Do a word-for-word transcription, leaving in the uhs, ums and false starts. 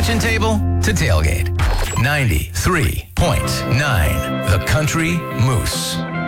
kitchen table to tailgate. ninety-three point nine The Country Moose.